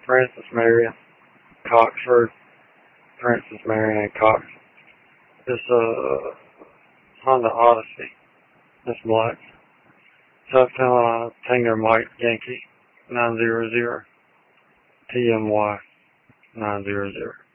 Francis Marion Coxford. Francis Marion Cox. It's a Honda Odyssey. It's black. South Carolina Tango Mike Yankee 900 TMY 900.